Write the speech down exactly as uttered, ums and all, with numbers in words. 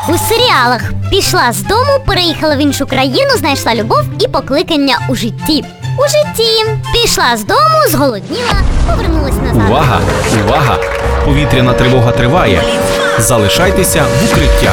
У серіалах пішла з дому, переїхала в іншу країну, знайшла любов і покликання у житті. У житті пішла з дому, зголодніла, повернулась назад. Увага! Увага! Повітряна тривога триває. Залишайтеся в укриттях.